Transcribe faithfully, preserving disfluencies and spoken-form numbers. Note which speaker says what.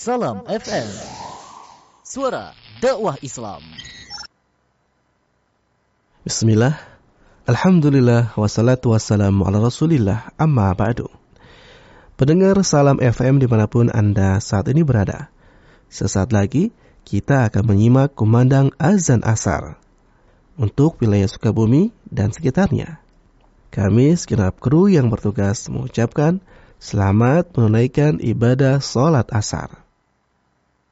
Speaker 1: Salam F M, suara dakwah Islam.
Speaker 2: Bismillah, Alhamdulillah, wassalatu wassalamu ala rasulillah, amma ba'du. Pendengar Salam F M dimanapun Anda saat ini berada, sesaat lagi kita akan menyimak kumandang azan asar untuk wilayah Sukabumi dan sekitarnya. Kami segenap kru yang bertugas mengucapkan selamat menunaikan ibadah sholat asar.